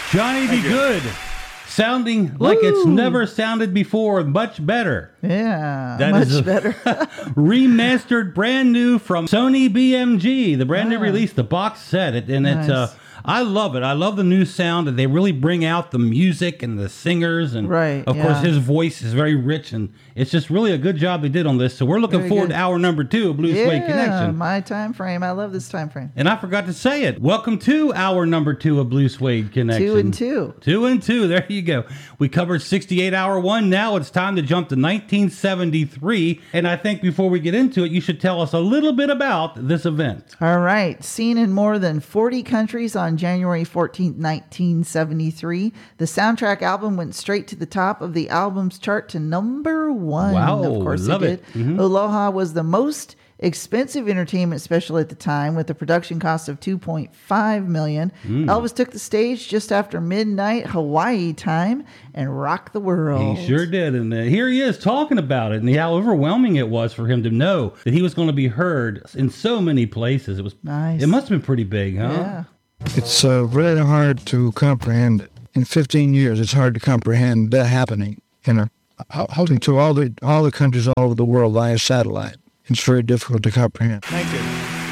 Johnny B. Good. Sounding like it's never sounded before, much better. Yeah, That much is better. Remastered, brand new from Sony BMG, the brand new release, the box set. It's I love it. I love the new sound, and they really bring out the music and the singers, and of course his voice is very rich, and it's just really a good job they did on this. So we're looking forward to hour number 2 of Blue Suede Connection. My time frame. I love this time frame. And I forgot to say it. Welcome to hour number 2 of Blue Suede Connection. 2 and 2. 2 and 2. There you go. We covered 68 hour 1. Now it's time to jump to 1973. And I think before we get into it, you should tell us a little bit about this event. All right. Seen in more than 40 countries on January 14th, 1973, the soundtrack album went straight to the top of the albums chart to number 1. Wow. Of course love it did. it. Mm-hmm. Aloha was the most expensive entertainment special at the time, with a production cost of $2.5 million. Elvis took the stage just after midnight Hawaii time and rocked the world. He sure did. And here he is talking about it and how overwhelming it was for him to know that he was going to be heard in so many places. It was nice. It must have been pretty big, huh? Yeah. It's really hard to comprehend. In 15 years, it's hard to comprehend that happening. Holding to all the countries all over the world via satellite. It's very difficult to comprehend. Thank you.